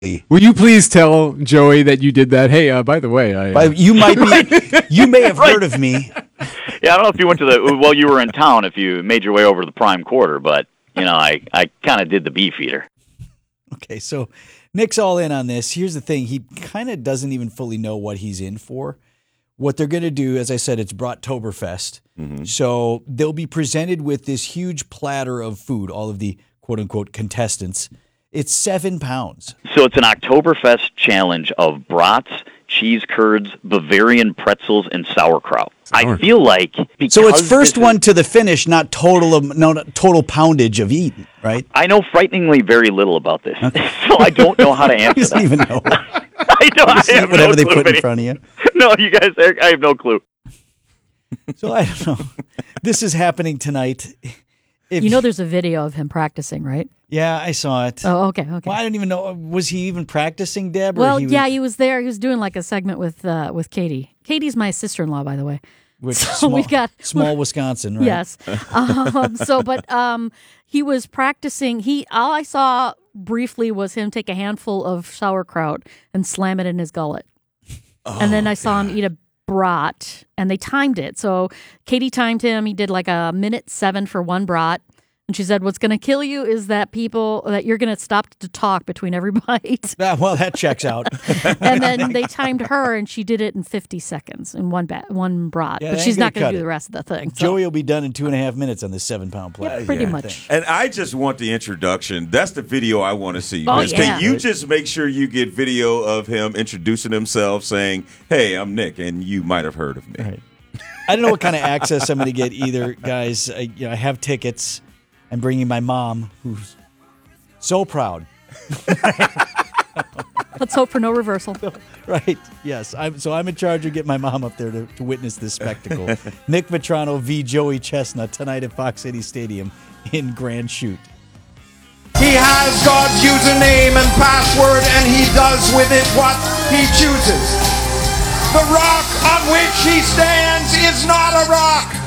Will you please tell Joey that you did that? Hey, by the way, you may have heard of me. Yeah, I don't know if you went to while you were in town, if you made your way over to the Prime Quarter, but, I kind of did the Beefeater. Okay, so Nick's all in on this. Here's the thing. He kind of doesn't even fully know what he's in for. What they're going to do, as I said, it's Brattoberfest. Mm-hmm. So they'll be presented with this huge platter of food, all of the quote-unquote contestants. It's 7 pounds. So it's an Oktoberfest challenge of brats, cheese curds, Bavarian pretzels, and sauerkraut. I feel like so it's first one to the finish, not total poundage of eating, right? I know frighteningly very little about this, so I don't know how to answer that. You don't even know. I have whatever they put in front of you. No, you guys, I have no clue. So I don't know. This is happening tonight. There's a video of him practicing, right? Yeah, I saw it. Oh, okay. Well, I don't even know. Was he even practicing, Deb? Well, he was there. He was doing like a segment with Katie. Katie's my sister-in-law, by the way. Which small Wisconsin, right? Yes. He was practicing. All I saw briefly was him take a handful of sauerkraut and slam it in his gullet. And then I saw him eat a brat, and they timed it. So Katie timed him. He did like a 1:07 for one brat. And she said, what's going to kill you is that you're going to stop to talk between every bite. Well, that checks out. And then they timed her, and she did it in 50 seconds in one brat. Yeah, but she's not going to do the rest of the thing. So. Joey will be done in 2.5 minutes on this 7-pound plate. Yeah, pretty much. And I just want the introduction. That's the video I want to see. Oh, yeah. Can you just make sure you get video of him introducing himself, saying, hey, I'm Nick, and you might have heard of me. Right. I don't know what kind of access I'm going to get either, guys. I have tickets. I'm bringing my mom, who's so proud. Let's hope for no reversal. Right, yes. I'm in charge of getting my mom up there to witness this spectacle. Nick Vetrano v. Joey Chestnut tonight at Fox City Stadium in Grand Chute. He has God's username and password, and he does with it what he chooses. The rock on which he stands is not a rock.